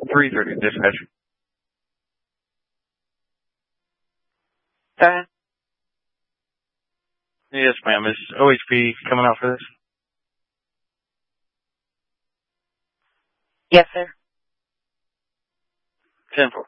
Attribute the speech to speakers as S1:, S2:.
S1: 3:30, dispatch. Yes, ma'am. Is OHP coming out for this?
S2: Yes, sir.
S1: 10-4.